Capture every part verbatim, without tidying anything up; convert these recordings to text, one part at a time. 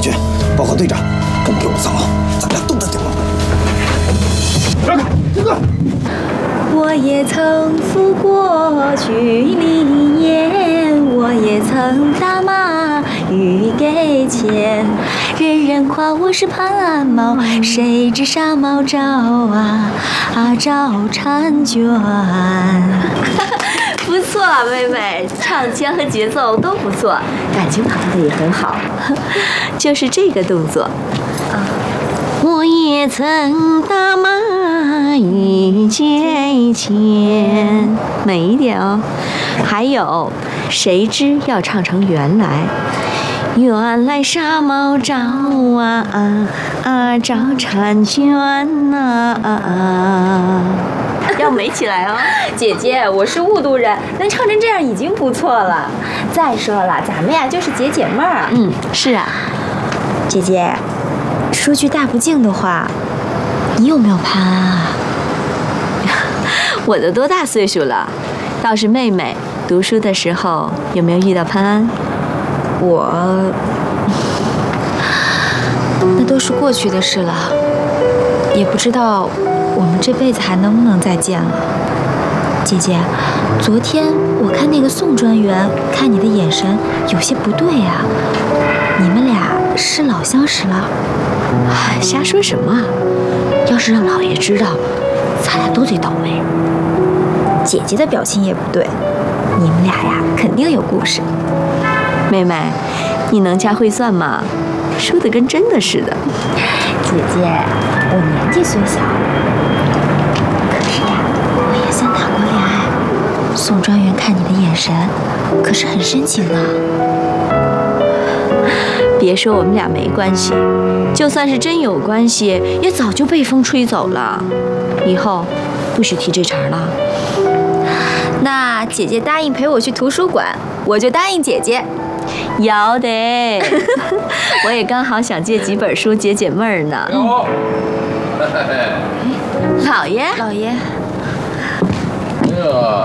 回去报告队长，跟给我扫，咱们俩都得顶了。让开，停顿！ 我也曾赴过去历练，我也曾打马欲给钱，人人夸我是潘猫，谁知傻猫找啊啊找婵娟。不错，妹妹，唱腔和节奏都不错，感情跑得也很好，就是这个动作。啊，我也曾打马欲给钱，美一点哦。还有，谁知要唱成原来。原来傻猫找啊啊啊找婵娟呐啊啊！要美起来哦，姐姐，我是雾都人，能唱成这样已经不错了。再说了，咱们呀就是姐姐妹儿。嗯，是啊。姐姐，说句大不敬的话，你有没有潘安啊？我都多大岁数了？倒是妹妹读书的时候有没有遇到潘安？我，那都是过去的事了，也不知道我们这辈子还能不能再见了。姐姐，昨天我看那个宋专员看你的眼神有些不对啊，你们俩是老相识了？哎，瞎说什么啊！要是让老爷知道，咱俩都得倒霉。姐姐的表情也不对，你们俩呀肯定有故事。妹妹，你能掐会算吗？说的跟真的似的。姐姐，我年纪虽小，可是呀，我也算谈过恋爱。宋专员看你的眼神，可是很深情呢。别说我们俩没关系，就算是真有关系，也早就被风吹走了。以后不许提这茬了。那姐姐答应陪我去图书馆，我就答应姐姐。要得，我也刚好想借几本书解解闷儿呢。有，老爷，老爷， 呀，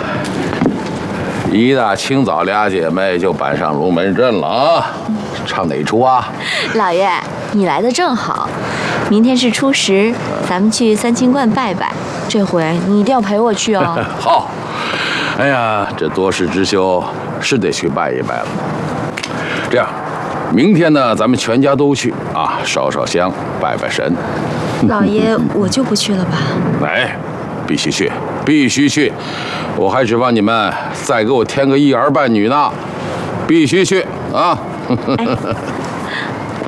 一大清早，俩姐妹就搬上龙门阵了啊！唱哪出啊？ 老爷，你来的正好，明天是初十，咱们去三清观拜拜。这回你一定要陪我去哦。 好，哎呀，这多事之秋是得去拜一拜了。这样，明天呢，咱们全家都去啊，烧烧香，拜拜神。 老爷，我就不去了吧？ 哎，必须去，必须去！我还指望你们再给我添个一儿半女呢，必须去啊！ 哎